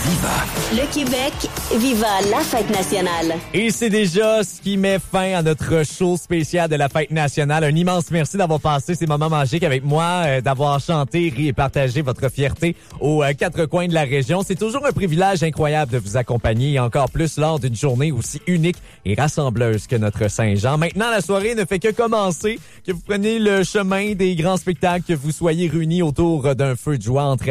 Viva. Le Québec, viva la fête nationale. Et c'est déjà ce qui met fin à notre show spécial de la fête nationale. Un immense merci d'avoir passé ces moments magiques avec moi, d'avoir chanté, ri et partagé votre fierté aux quatre coins de la région. C'est toujours un privilège incroyable de vous accompagner, et encore plus lors d'une journée aussi unique et rassembleuse que notre Saint-Jean. Maintenant, la soirée ne fait que commencer, que vous preniez le chemin des grands spectacles, que vous soyez réunis autour d'un feu de joie entre